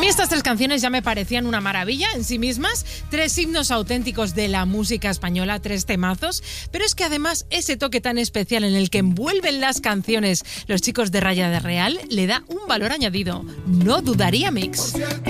mí estas tres canciones ya me parecían una maravilla en sí mismas, tres himnos auténticos de la música española, tres temazos, pero es que además ese toque tan especial en el que envuelven las canciones los chicos de Raya de Real le da un valor añadido. No dudaría mix.